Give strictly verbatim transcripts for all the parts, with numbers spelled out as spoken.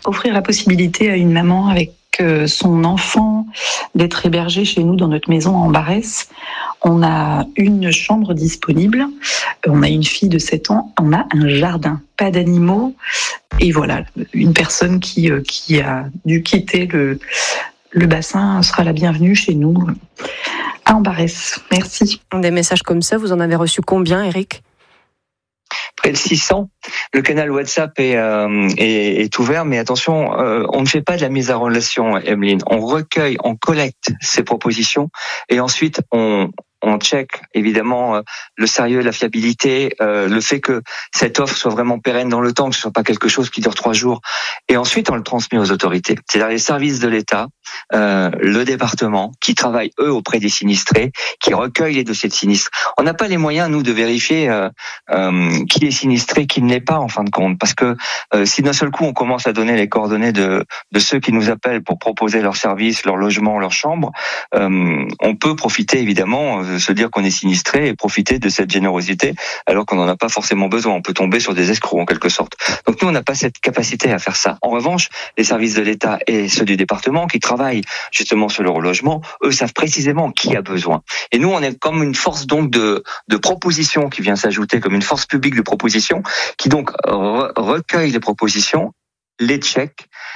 offrir la possibilité à une maman avec son enfant d'être hébergé chez nous dans notre maison en Barès. On a une chambre disponible, on a une fille de sept ans, on a un jardin, pas d'animaux, et voilà, une personne qui, qui a dû quitter le, le bassin sera la bienvenue chez nous à Ambarès. Merci. Des messages comme ça, vous en avez reçu combien, Eric ? Près de six cents. Le canal WhatsApp est, euh, est, est ouvert, mais attention, euh, on ne fait pas de la mise en relation, Emeline. On recueille, on collecte ces propositions et ensuite on on check évidemment euh, le sérieux, la fiabilité, euh, le fait que cette offre soit vraiment pérenne dans le temps, que ce soit pas quelque chose qui dure trois jours. Et ensuite, on le transmet aux autorités. C'est-à-dire les services de l'État, euh, le département, qui travaillent eux auprès des sinistrés, qui recueillent les dossiers de sinistres. On n'a pas les moyens nous de vérifier euh, euh, qui est sinistré, qui ne l'est pas en fin de compte, parce que euh, si d'un seul coup on commence à donner les coordonnées de de ceux qui nous appellent pour proposer leurs services, leur logement, leur chambre, euh, on peut profiter évidemment se dire qu'on est sinistré et profiter de cette générosité alors qu'on n'en a pas forcément besoin. On peut tomber sur des escrocs en quelque sorte. Donc nous, on n'a pas cette capacité à faire ça. En revanche, les services de l'État et ceux du département qui travaillent justement sur le relogement, eux savent précisément qui a besoin. Et nous, on est comme une force donc de, de proposition qui vient s'ajouter, comme une force publique de proposition qui donc re- recueille les propositions, les check.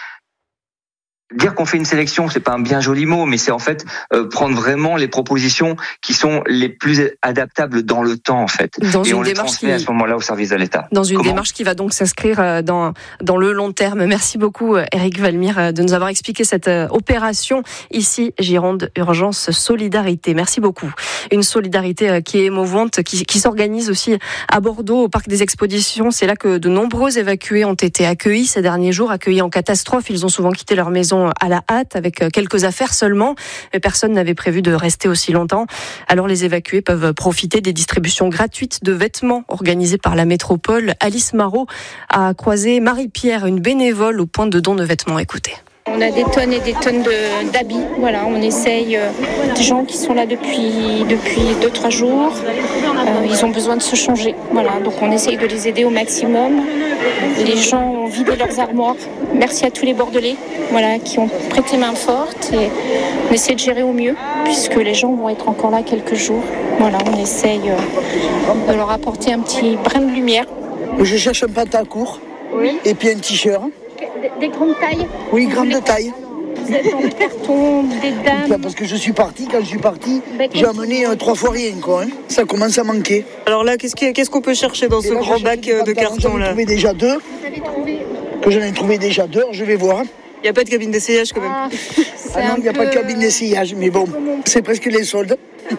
Dire qu'on fait une sélection, c'est pas un bien joli mot, mais c'est en fait euh, prendre vraiment les propositions qui sont les plus adaptables dans le temps en fait. Dans et une on les démarche transmet qui... à ce moment-là au service de l'État. Dans une Comment démarche qui va donc s'inscrire dans dans le long terme. Merci beaucoup Eric Valmire de nous avoir expliqué cette opération ici Gironde Urgence Solidarité. Merci beaucoup. Une solidarité qui est émouvante, qui, qui s'organise aussi à Bordeaux au parc des Expositions. C'est là que de nombreux évacués ont été accueillis ces derniers jours, accueillis en catastrophe. Ils ont souvent quitté leur maison à la hâte avec quelques affaires seulement. Mais personne n'avait prévu de rester aussi longtemps. Alors les évacués peuvent profiter des distributions gratuites de vêtements organisées par la métropole. Alice Marot a croisé Marie-Pierre, une bénévole au point de don de vêtements. Écoutez. On a des tonnes et des tonnes de, d'habits. Voilà, on essaye. Euh, des gens qui sont là depuis depuis deux trois jours. Euh, ils ont besoin de se changer. Voilà, donc on essaye de les aider au maximum. Les gens ont vidé leurs armoires. Merci à tous les Bordelais, voilà, qui ont prêté main forte et on essaie de gérer au mieux puisque les gens vont être encore là quelques jours. Voilà, on essaye euh, de leur apporter un petit brin de lumière. Je cherche un pantalon court, oui, et puis un t-shirt. Des grandes tailles ? Oui, grande taille. Vous êtes en carton, des dames. Bah, parce que je suis parti, quand je suis parti, bah, j'ai amené euh, trois fois rien, quoi. Hein. Ça commence à manquer. Alors là, qu'est-ce, qu'est-ce qu'on peut chercher dans et ce là, grand bac de carton là ? J'en ai trouvé déjà deux. Vous avez trouvé ? Que j'en ai trouvé déjà deux, je vais voir. Il n'y a pas de cabine d'essayage quand même. Ah, ah non, il n'y a peu... pas de cabine d'essayage, mais bon, c'est presque les soldes.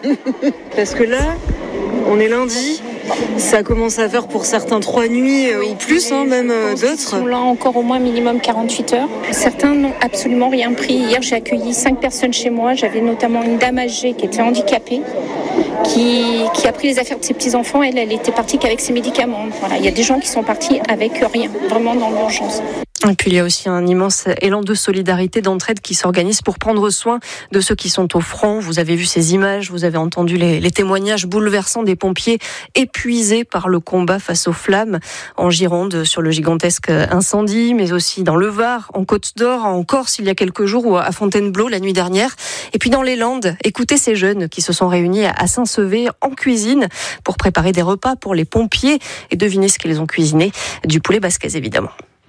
Parce que là, on est lundi. Ça commence à faire pour certains trois nuits oui, ou plus, hein, même d'autres. Ils sont là encore au moins minimum quarante-huit heures. Certains n'ont absolument rien pris. Hier, j'ai accueilli cinq personnes chez moi. J'avais notamment une dame âgée qui était handicapée, qui, qui a pris les affaires de ses petits-enfants. Elle, elle était partie qu'avec ses médicaments. Voilà. Il y a des gens qui sont partis avec rien, vraiment dans l'urgence. Et puis il y a aussi un immense élan de solidarité, d'entraide qui s'organise pour prendre soin de ceux qui sont au front. Vous avez vu ces images, vous avez entendu les, les témoignages bouleversants des pompiers épuisés par le combat face aux flammes en Gironde sur le gigantesque incendie, mais aussi dans le Var, en Côte d'Or, en Corse il y a quelques jours ou à Fontainebleau la nuit dernière. Et puis dans les Landes, écoutez ces jeunes qui se sont réunis à Saint-Sevé en cuisine pour préparer des repas pour les pompiers et devinez ce qu'ils ont cuisiné, du poulet basquez évidemment.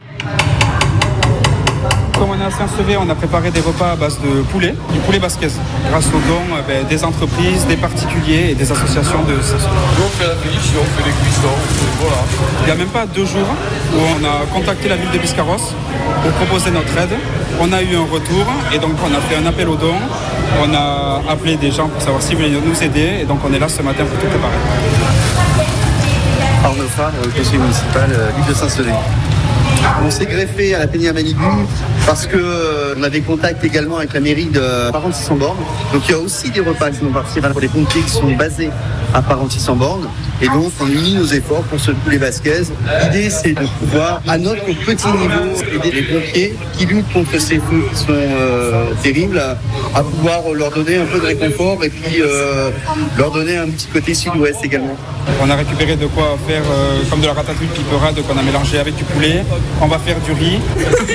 Comme on est à Saint-Sevé, on a préparé des repas à base de poulet, du poulet basquez, grâce aux dons ben, des entreprises, des particuliers et des associations de Saint-Sevé. Nous, on fait la finition, on fait les cuissons, voilà. Il n'y a même pas deux jours où on a contacté la ville de Biscarrosse pour proposer notre aide. On a eu un retour et donc on a fait un appel aux dons. On a appelé des gens pour savoir s'ils voulaient nous aider et donc on est là ce matin pour tout préparer. Arnaud Farr, conseiller municipal, ville de Saint-Sevé. On s'est greffé à la Pénière Manibu parce qu'on euh, avait contact également avec la mairie de Parentis-en-Born. Donc il y a aussi des repas qui vont partir pour les pompiers qui sont basés à Parentis-en-Born. Et donc on unit nos efforts pour ce poulet basquez. L'idée c'est de pouvoir, à notre petit niveau, aider les pompiers qui luttent contre ces feux qui sont euh, terribles, à, à pouvoir leur donner un peu de réconfort et puis euh, leur donner un petit côté sud-ouest également. On a récupéré de quoi faire euh, comme de la ratatouille piperade qu'on a mélangé avec du poulet. On va faire du riz.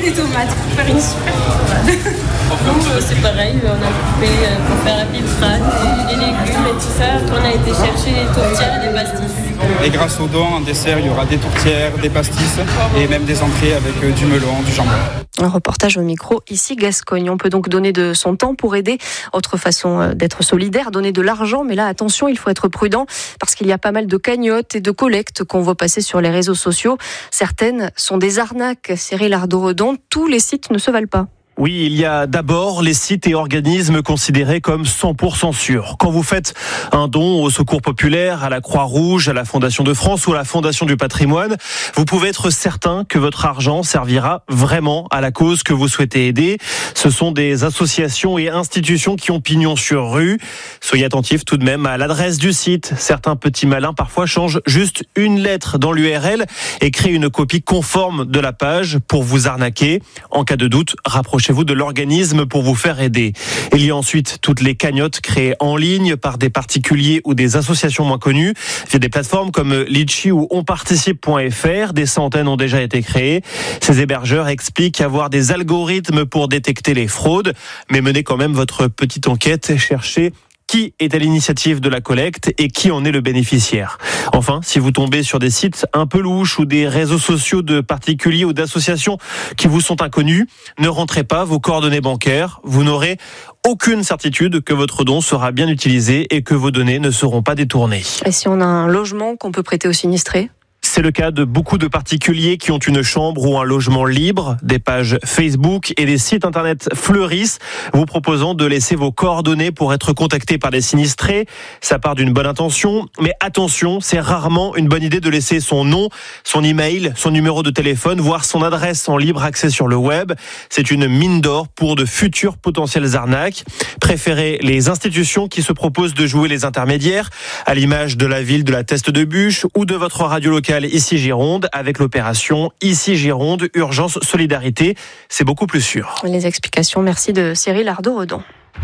des tomates pour faire une super salade. Nous, c'est pareil, on a coupé pour faire la piperade, les légumes et tout ça. On a été chercher les tourtières et des pastis. Et grâce aux dons, en dessert, il y aura des tourtières, des pastis et même des entrées avec du melon, du jambon. Un reportage au micro, ici Gascogne. On peut donc donner de son temps pour aider. Autre façon d'être solidaire, donner de l'argent. Mais là, attention, il faut être prudent parce qu'il y a pas mal de cagnottes et de collectes qu'on voit passer sur les réseaux sociaux. Certaines sont des arnaques. Cyril Ardo-Redon, tous les sites ne se valent pas. Oui, il y a d'abord les sites et organismes considérés comme cent pour cent sûrs. Quand vous faites un don au Secours populaire, à la Croix-Rouge, à la Fondation de France ou à la Fondation du patrimoine, vous pouvez être certain que votre argent servira vraiment à la cause que vous souhaitez aider. Ce sont des associations et institutions qui ont pignon sur rue. Soyez attentifs tout de même à l'adresse du site. Certains petits malins parfois changent juste une lettre dans l'U R L et créent une copie conforme de la page pour vous arnaquer. En cas de doute, rapprochez vous de l'organisme pour vous faire aider. Il y a ensuite toutes les cagnottes créées en ligne par des particuliers ou des associations moins connues via des plateformes comme Litchi ou onparticipe point f r. Des centaines ont déjà été créées. Ces hébergeurs expliquent avoir des algorithmes pour détecter les fraudes, mais menez quand même votre petite enquête, cherchez qui est à l'initiative de la collecte et qui en est le bénéficiaire. Enfin, si vous tombez sur des sites un peu louches ou des réseaux sociaux de particuliers ou d'associations qui vous sont inconnus, ne rentrez pas vos coordonnées bancaires. Vous n'aurez aucune certitude que votre don sera bien utilisé et que vos données ne seront pas détournées. Et si on a un logement qu'on peut prêter aux sinistrés ? C'est le cas de beaucoup de particuliers qui ont une chambre ou un logement libre. Des pages Facebook et des sites internet fleurissent, vous proposant de laisser vos coordonnées pour être contactés par des sinistrés. Ça part d'une bonne intention, mais attention, c'est rarement une bonne idée de laisser son nom, son email, son numéro de téléphone, voire son adresse en libre accès sur le web. C'est une mine d'or pour de futures potentielles arnaques. Préférez les institutions qui se proposent de jouer les intermédiaires, à l'image de la ville de la Teste de Buch ou de votre radio locale Ici Gironde, avec l'opération Ici Gironde, Urgence Solidarité. C'est beaucoup plus sûr. Les explications, merci de Cyril Ardo-Redon.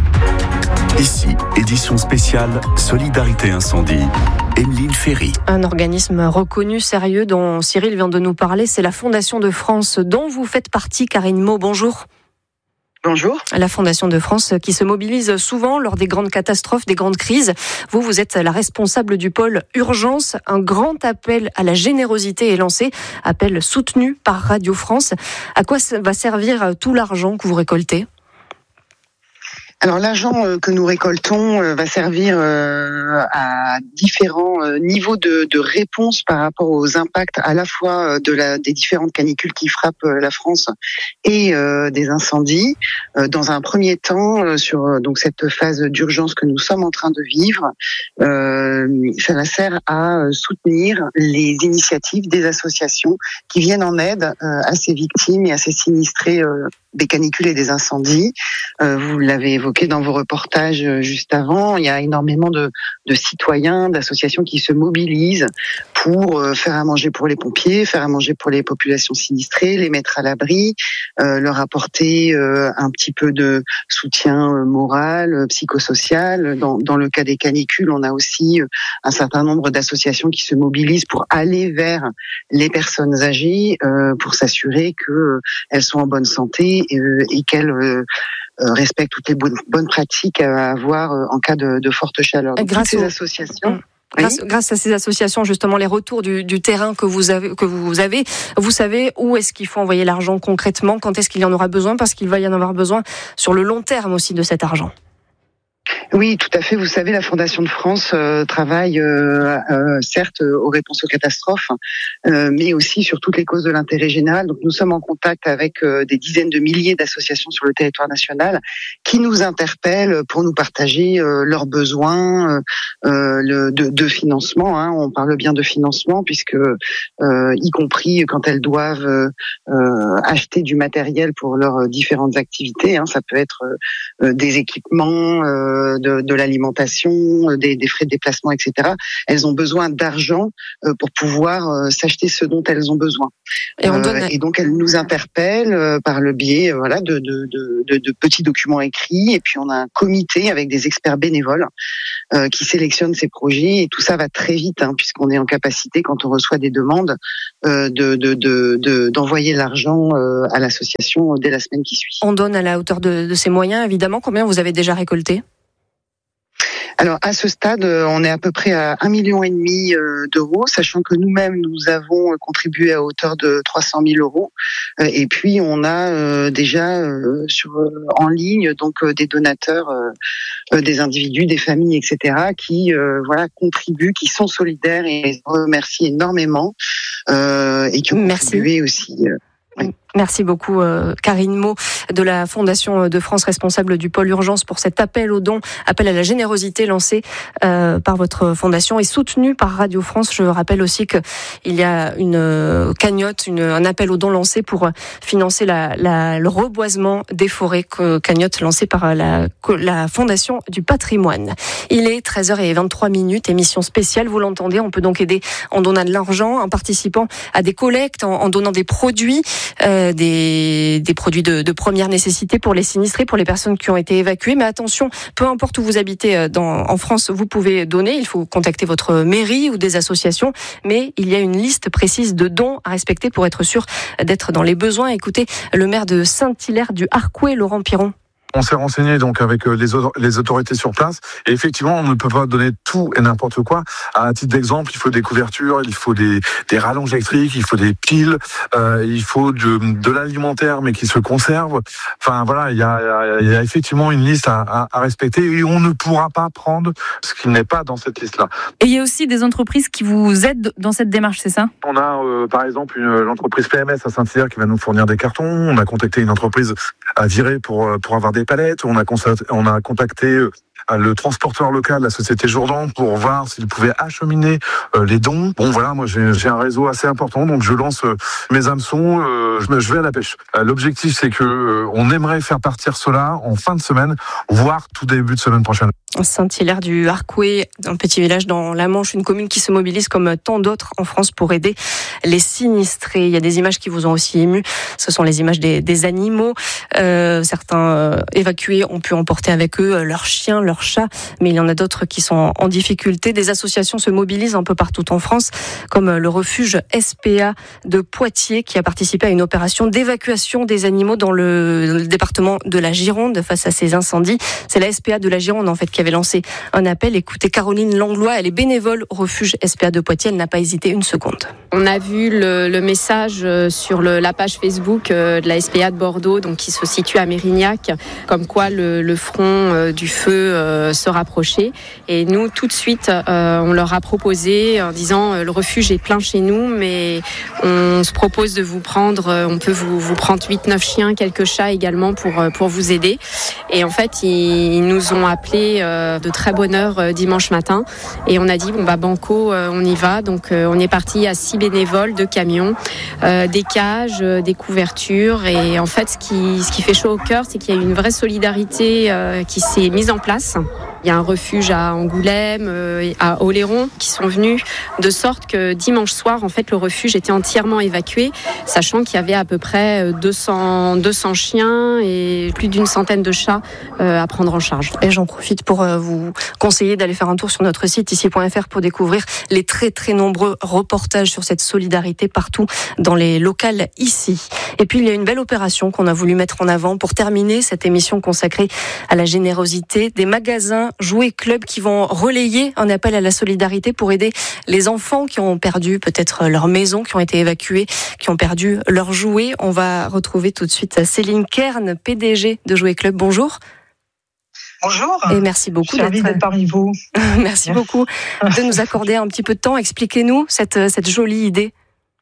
Ici, édition spéciale Solidarité Incendie. Emeline Ferry. Un organisme reconnu, sérieux, dont Cyril vient de nous parler, c'est la Fondation de France, dont vous faites partie. Karine Maud, bonjour. Bonjour. La Fondation de France qui se mobilise souvent lors des grandes catastrophes, des grandes crises. Vous, vous êtes la responsable du pôle Urgence. Un grand appel à la générosité est lancé, appel soutenu par Radio France. À quoi va servir tout l'argent que vous récoltez ? Alors l'argent que nous récoltons va servir à différents niveaux de, de réponse par rapport aux impacts à la fois de la, des différentes canicules qui frappent la France et des incendies. Dans un premier temps, sur donc cette phase d'urgence que nous sommes en train de vivre, ça sert à soutenir les initiatives des associations qui viennent en aide à ces victimes et à ces sinistrés des canicules et des incendies. Vous l'avez évoqué dans vos reportages juste avant, il y a énormément de, de citoyens, d'associations qui se mobilisent pour faire à manger pour les pompiers, faire à manger pour les populations sinistrées, les mettre à l'abri, euh, leur apporter euh, un petit peu de soutien moral, psychosocial. Dans, dans le cas des canicules, on a aussi un certain nombre d'associations qui se mobilisent pour aller vers les personnes âgées, euh, pour s'assurer qu'elles sont en bonne santé et, et qu'elles euh, respectent toutes les bonnes, bonnes pratiques à avoir en cas de, de forte chaleur. Donc, grâce toutes ces aux... associations... Mmh. Grâce, oui. grâce à ces associations, justement, les retours du, du terrain que vous avez, que vous avez, vous savez où est-ce qu'il faut envoyer l'argent concrètement, quand est-ce qu'il y en aura besoin, parce qu'il va y en avoir besoin sur le long terme aussi de cet argent. Oui, tout à fait. Vous savez, la Fondation de France euh, travaille euh, euh, certes aux réponses aux catastrophes, euh, mais aussi sur toutes les causes de l'intérêt général. Donc, nous sommes en contact avec euh, des dizaines de milliers d'associations sur le territoire national qui nous interpellent pour nous partager euh, leurs besoins euh, le, de, de financement. Hein. On parle bien de financement puisque, euh, y compris quand elles doivent euh, acheter du matériel pour leurs différentes activités, hein, ça peut être euh, des équipements. Euh, de, de l'alimentation, des, des frais de déplacement, et cetera. Elles ont besoin d'argent pour pouvoir s'acheter ce dont elles ont besoin. Et, on donne... euh, et donc elles nous interpellent par le biais voilà de, de, de, de, de petits documents écrits. Et puis on a un comité avec des experts bénévoles euh, qui sélectionnent ces projets. Et tout ça va très vite, hein, puisqu'on est en capacité, quand on reçoit des demandes, euh, de, de, de, de, d'envoyer l'argent euh, à l'association dès la semaine qui suit. On donne à la hauteur de, de ses moyens, évidemment. Combien vous avez déjà récolté ? Alors à ce stade, on est à peu près à un million et demi d'euros, sachant que nous-mêmes nous avons contribué à hauteur de trois cent mille euros. Et puis on a déjà sur en ligne donc des donateurs, des individus, des familles, et cetera qui voilà contribuent, qui sont solidaires et je remercie énormément et qui ont Merci. contribué aussi. Oui. Merci beaucoup euh, Karine Meaux de la Fondation de France, responsable du pôle urgence, pour cet appel aux dons, appel à la générosité lancé euh, par votre fondation et soutenu par Radio France. Je rappelle aussi qu'il y a une euh, cagnotte, une, un appel aux dons lancé pour financer la, la, le reboisement des forêts, que, cagnotte lancée par la, la Fondation du patrimoine. Il est treize heures vingt-trois minutes, émission spéciale, vous l'entendez, on peut donc aider en donnant de l'argent, en participant à des collectes, en, en donnant des produits, euh, Des, des produits de, de première nécessité pour les sinistrés, pour les personnes qui ont été évacuées. Mais attention, peu importe où vous habitez dans, en France, vous pouvez donner. Il faut contacter votre mairie ou des associations. Mais il y a une liste précise de dons à respecter pour être sûr d'être dans les besoins. Écoutez le maire de Saint-Hilaire du Harcouët, Laurent Piron. On s'est renseigné donc avec les, les autorités sur place et effectivement on ne peut pas donner tout et n'importe quoi. À titre d'exemple, il faut des couvertures, il faut des, des rallonges électriques, il faut des piles, euh, il faut de, de l'alimentaire mais qui se conserve. Enfin voilà, il y a, il y a effectivement une liste à, à, à respecter et on ne pourra pas prendre ce qui n'est pas dans cette liste-là. Et il y a aussi des entreprises qui vous aident dans cette démarche, c'est ça ? On a euh, par exemple une, l'entreprise P M S à Saint-Hilaire qui va nous fournir des cartons. On a contacté une entreprise à Viré pour, pour avoir des des palettes. On a, constaté, on a contacté le transporteur local, la société Jourdan, pour voir s'il pouvait acheminer euh, les dons. Bon voilà, moi j'ai, j'ai un réseau assez important, donc je lance euh, mes hameçons, euh, je, je vais à la pêche. Euh, l'objectif c'est que euh, on aimerait faire partir cela en fin de semaine, voire tout début de semaine prochaine. Saint-Hilaire du Harcouët, un petit village dans la Manche, une commune qui se mobilise comme tant d'autres en France pour aider les sinistrés. Il y a des images qui vous ont aussi ému. Ce sont les images des, des animaux. Euh, certains euh, évacués ont pu emporter avec eux leurs chiens, leurs chats, mais il y en a d'autres qui sont en difficulté. Des associations se mobilisent un peu partout en France, comme le refuge S P A de Poitiers, qui a participé à une opération d'évacuation des animaux dans le, le département de la Gironde face à ces incendies. C'est la S P A de la Gironde en fait qui avait lancé un appel. Écoutez Caroline Langlois, elle est bénévole au refuge S P A de Poitiers, elle n'a pas hésité une seconde. On a vu le, le message sur le, la page Facebook de la S P A de Bordeaux, donc qui se situe à Mérignac, comme quoi le, le front du feu se rapprochait. Et nous, tout de suite, on leur a proposé en disant le refuge est plein chez nous, mais on se propose de vous prendre, on peut vous, vous prendre huit neuf chiens, quelques chats également pour, pour vous aider. Et en fait, ils, ils nous ont appelés de très bonne heure dimanche matin et on a dit bon bah banco, on y va. Donc on est parti à six bénévoles, deux camions, euh, des cages, des couvertures et en fait ce qui ce qui fait chaud au cœur, c'est qu'il y a une vraie solidarité euh, qui s'est mise en place. Il y a un refuge à Angoulême, euh, à Oléron qui sont venus de sorte que dimanche soir en fait le refuge était entièrement évacué, sachant qu'il y avait à peu près deux cents, deux cents chiens et plus d'une centaine de chats euh, à prendre en charge. Et j'en profite pour euh, vous conseiller d'aller faire un tour sur notre site ici point f r pour découvrir les très très nombreux reportages sur cette solidarité partout dans les locales ici. Et puis il y a une belle opération qu'on a voulu mettre en avant pour terminer cette émission consacrée à la générosité, des magasins Jouets Club qui vont relayer un appel à la solidarité pour aider les enfants qui ont perdu peut-être leur maison, qui ont été évacués, qui ont perdu leurs jouets. On va retrouver tout de suite Céline Kern, P D G de Jouets Club. Bonjour. Bonjour. Et merci beaucoup d'être... d'être parmi vous. merci, merci beaucoup de nous accorder un petit peu de temps. Expliquez-nous cette, cette jolie idée.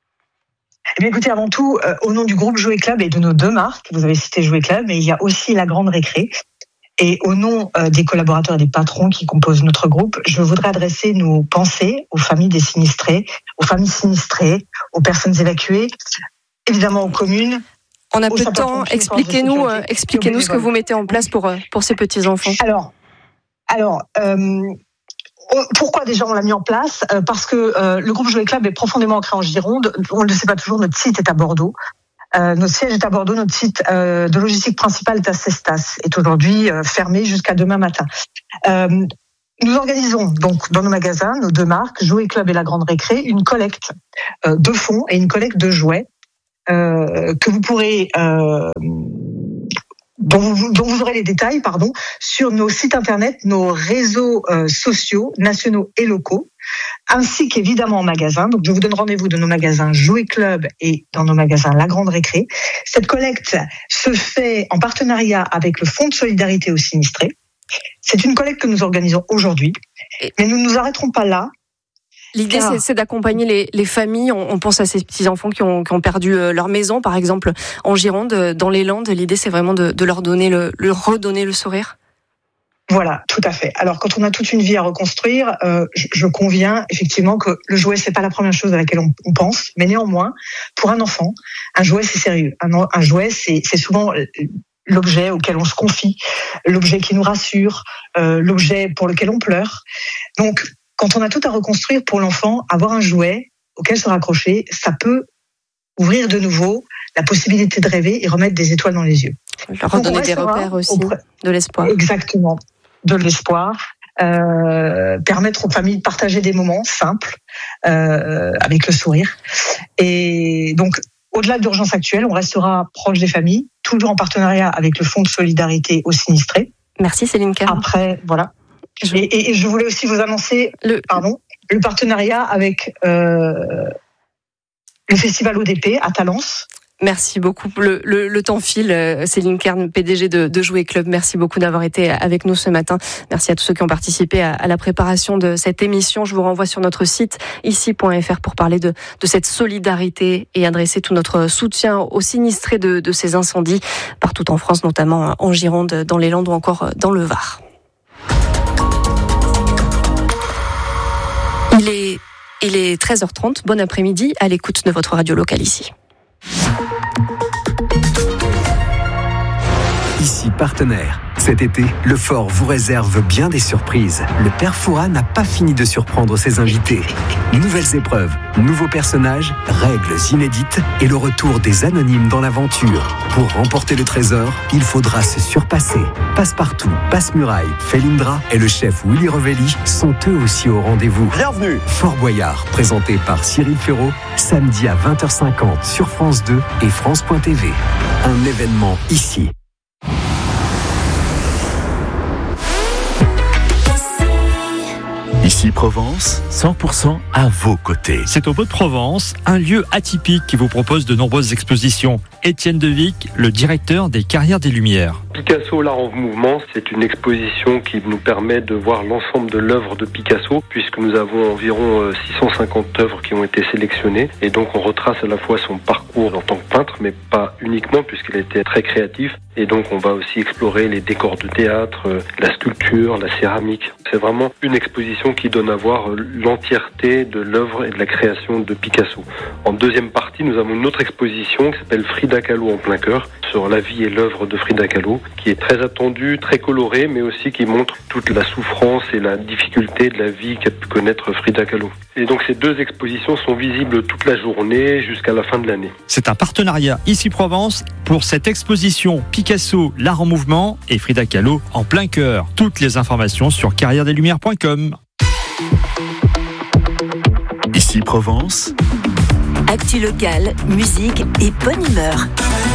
Eh bien, écoutez, avant tout, euh, au nom du groupe Jouets Club et de nos deux marques, vous avez cité Jouets Club, mais il y a aussi la Grande Récré. Et au nom euh, des collaborateurs et des patrons qui composent notre groupe, je voudrais adresser nos pensées aux familles des sinistrés, aux familles sinistrées, aux personnes évacuées, évidemment aux communes. On a peu de temps. Expliquez-nous, euh, expliquez-nous ce que vous mettez en place pour, pour ces petits enfants. Alors, Alors, euh, pourquoi déjà on l'a mis en place ? euh, Parce que euh, le groupe Jouet Club est profondément ancré en Gironde. On ne le sait pas toujours, notre site est à Bordeaux. Euh, notre siège est à Bordeaux, notre site euh, de logistique principal est à Cestas, est aujourd'hui euh, fermé jusqu'à demain matin. Euh, nous organisons donc dans nos magasins, nos deux marques, Jouet Club et La Grande Récré, une collecte euh, de fonds et une collecte de jouets euh, que vous pourrez... Euh, Dont vous, dont vous aurez les détails, pardon, sur nos sites internet, nos réseaux euh, sociaux, nationaux et locaux, ainsi qu'évidemment en magasin. Donc, je vous donne rendez-vous dans nos magasins Jouet Club et dans nos magasins La Grande Récré. Cette collecte se fait en partenariat avec le Fonds de solidarité aux sinistrés. C'est une collecte que nous organisons aujourd'hui, mais nous ne nous arrêterons pas là. L'idée, c'est, c'est d'accompagner les, les familles. On, on pense à ces petits-enfants qui ont, qui ont perdu leur maison, par exemple, en Gironde, dans les Landes. L'idée, c'est vraiment de, de leur donner le, leur redonner le sourire. Voilà, tout à fait. Alors, quand on a toute une vie à reconstruire, euh, je, je conviens effectivement que le jouet, c'est pas la première chose à laquelle on, on pense. Mais néanmoins, pour un enfant, un jouet, c'est sérieux. Un, un jouet, c'est, c'est souvent l'objet auquel on se confie, l'objet qui nous rassure, euh, l'objet pour lequel on pleure. Donc, quand on a tout à reconstruire pour l'enfant, avoir un jouet auquel se raccrocher, ça peut ouvrir de nouveau la possibilité de rêver et remettre des étoiles dans les yeux. Leur redonner des repères aussi, auprès... de l'espoir. Exactement, de l'espoir. Euh, permettre aux familles de partager des moments simples, euh, avec le sourire. Et donc, au-delà de l'urgence actuelle, on restera proche des familles, toujours en partenariat avec le Fonds de solidarité aux sinistrés. Merci Céline Caron. Après, voilà. Et, et, et je voulais aussi vous annoncer le, pardon, le partenariat avec euh, le Festival O D P à Talence. Merci beaucoup. Le, le, le temps file. Céline Kern, P D G de, de Jouet Club, merci beaucoup d'avoir été avec nous ce matin. Merci à tous ceux qui ont participé à, à la préparation de cette émission. Je vous renvoie sur notre site ici point f r pour parler de, de cette solidarité et adresser tout notre soutien aux sinistrés de, de ces incendies partout en France, notamment en Gironde, dans les Landes ou encore dans le Var. Il est, il est treize heures trente, bon après-midi, à l'écoute de votre radio locale ici. Ici partenaire. Cet été, le Fort vous réserve bien des surprises. Le Père Fouras n'a pas fini de surprendre ses invités. Nouvelles épreuves, nouveaux personnages, règles inédites et le retour des anonymes dans l'aventure. Pour remporter le trésor, il faudra se surpasser. Passepartout, Passe-Muraille, Felindra et le chef Willy Revelli sont eux aussi au rendez-vous. Bienvenue. Fort Boyard, présenté par Cyril Ferraud, samedi à vingt heures cinquante sur France deux et France point T V. Un événement ici. Ici Provence, cent pour cent à vos côtés. C'est au Beau de Provence, un lieu atypique qui vous propose de nombreuses expositions. Étienne Devic, le directeur des Carrières des Lumières. Picasso, l'art en mouvement, c'est une exposition qui nous permet de voir l'ensemble de l'œuvre de Picasso, puisque nous avons environ six cent cinquante œuvres qui ont été sélectionnées. Et donc on retrace à la fois son parcours en tant que peintre, mais pas uniquement, puisqu'il était très créatif. Et donc on va aussi explorer les décors de théâtre, la sculpture, la céramique. C'est vraiment une exposition qui donne à voir l'entièreté de l'œuvre et de la création de Picasso. En deuxième partie, nous avons une autre exposition qui s'appelle Frida Kahlo en plein cœur, sur la vie et l'œuvre de Frida Kahlo, qui est très attendue, très colorée, mais aussi qui montre toute la souffrance et la difficulté de la vie qu'a pu connaître Frida Kahlo. Et donc ces deux expositions sont visibles toute la journée jusqu'à la fin de l'année. C'est un partenariat ici Provence pour cette exposition Picasso, l'art en mouvement et Frida Kahlo en plein cœur. Toutes les informations sur carrière des lumières point com. Ici Provence. Actu locale, musique et bonne humeur.